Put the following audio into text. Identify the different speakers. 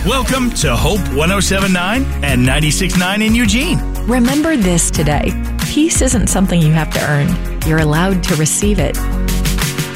Speaker 1: Welcome to Hope 107.9 and 96.9 in Eugene.
Speaker 2: Remember this today. Peace isn't something you have to earn. You're allowed to receive it.